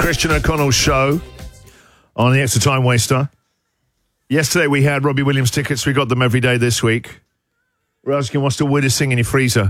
Christian O'Connell show on the Extra Time Waster. Yesterday we had Robbie Williams tickets. We got them every day this week. We're asking what's the weirdest thing in your freezer.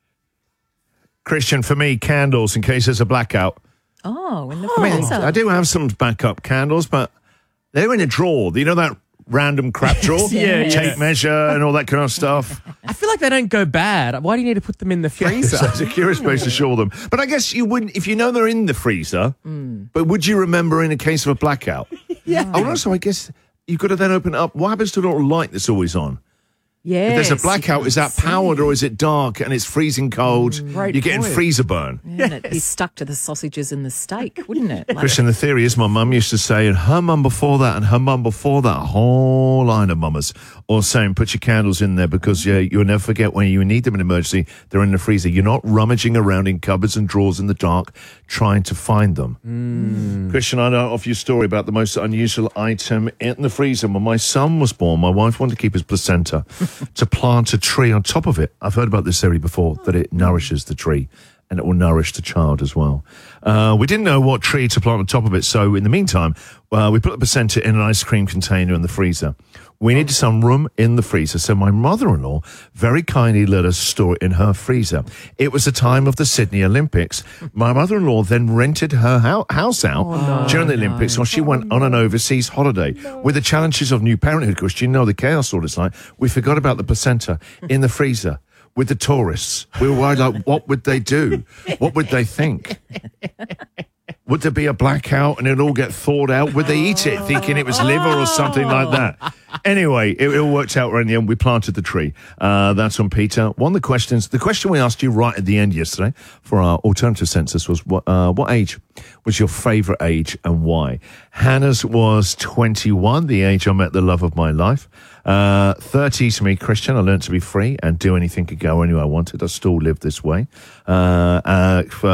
Christian, for me, candles in case there's a blackout. Oh, in the freezer. I do have some backup candles, but they're in a drawer. You know that random crap drawer? Tape measure and all that kind of stuff. I feel like they don't go bad. Why do you need to put them in the freezer? So it's a curious place to store them. But I guess you wouldn't, if you know they're in the freezer, but would you remember in a case of a blackout? Yeah. Oh, also, I guess you've got to then open it up. What happens to the little light that's always on? Yes. If there's a blackout, is that powered or is it dark and it's freezing cold? Great You're getting point. freezer burn. Yeah, and it'd be stuck to the sausages and the steak, wouldn't it? Like, Christian, the theory is my mum used to say, and her mum before that, and her mum before that, a whole line of mamas all saying, put your candles in there because you'll never forget when you need them in emergency. They're in the freezer. You're not rummaging around in cupboards and drawers in the dark trying to find them. Christian, I know off your story about the most unusual item in the freezer. When my son was born, my wife wanted to keep his placenta to plant a tree on top of it. I've heard about this theory before, that it nourishes the tree and it will nourish the child as well. We didn't know what tree to plant on top of it, so in the meantime, we put the placenta in an ice cream container in the freezer. We needed some room in the freezer, so my mother-in-law very kindly let us store it in her freezer. It was the time of the Sydney Olympics. My mother-in-law then rented her house out during the Olympics while she went on an overseas holiday. With the challenges of new parenthood, because you know the chaos all it's like, we forgot about the placenta in the freezer. With the tourists, we were worried, like, what would they do? What would they think? Would there be a blackout and it'd all get thawed out? Would they eat it thinking it was liver or something like that? Anyway, it all worked out right in the end. We planted the tree. That's on Peter. One of the questions, the question we asked you right at the end yesterday for our alternative census was, what age was your favourite age and why? Hannah's was 21, the age I met the love of my life. 30 to me, Christian. I learned to be free and do anything, could go anywhere I wanted. I still live this way. For